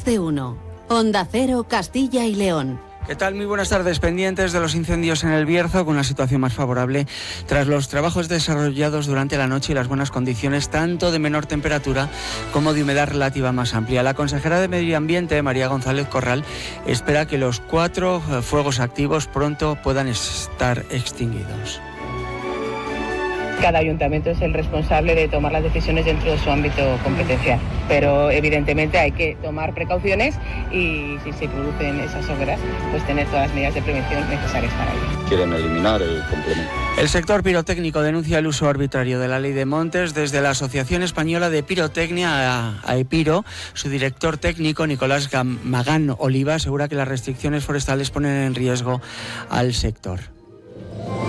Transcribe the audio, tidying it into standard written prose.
de uno. Onda Cero, Castilla y León. ¿Qué tal? Muy buenas tardes. Pendientes de los incendios en el Bierzo, con una situación más favorable tras los trabajos desarrollados durante la noche y las buenas condiciones tanto de menor temperatura como de humedad relativa más amplia. La consejera de Medio Ambiente, María González Corral, espera que los 4 fuegos activos pronto puedan estar extinguidos. Cada ayuntamiento es el responsable de tomar las decisiones dentro de su ámbito competencial, pero evidentemente hay que tomar precauciones y si se producen esas hogueras, pues tener todas las medidas de prevención necesarias para ello. Quieren eliminar el complemento. El sector pirotécnico denuncia el uso arbitrario de la Ley de Montes. Desde la Asociación Española de Pirotecnia, AEPIRO, su director técnico, Nicolás Magán Oliva, asegura que las restricciones forestales ponen en riesgo al sector.